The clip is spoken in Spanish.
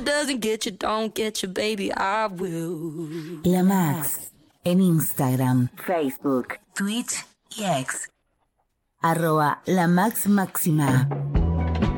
doesn't get you, don't get you, baby, I will. La Max, en Instagram, Facebook, Twitch y X. @La Max Máxima.